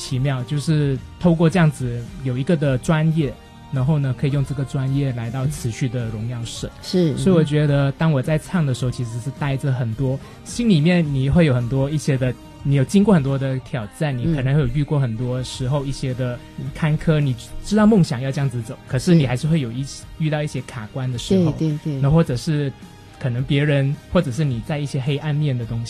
奇妙，就是透过这样子有一个的专业，然后呢可以用这个专业来到持续的荣耀神。 是， 所以我觉得当我在唱的时候，其实是带着很多心里面你会有很多一些的，你有经过很多的挑战，你可能会有遇过很多时候一些的坎坷，你知道梦想要这样子走，可是你还是会有遇到一些卡关的时候， 对对对， 那或者是可能别人或者是你在一些黑暗面的东西